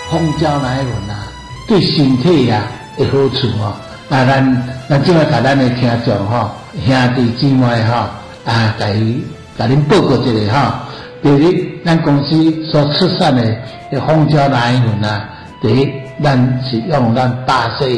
蜂胶奶粉啊，对身体啊有好处哦。咱即摆甲咱的听众吼，兄弟姊妹吼，甲恁报告一下吼。第一，咱公司所出产的蜂胶奶粉啊，第一，咱是用咱巴西